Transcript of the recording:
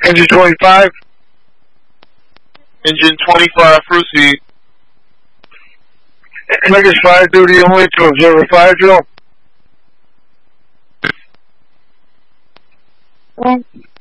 Engine 25. Engine 25, proceed. Vegas fire duty only to observe a fire drill.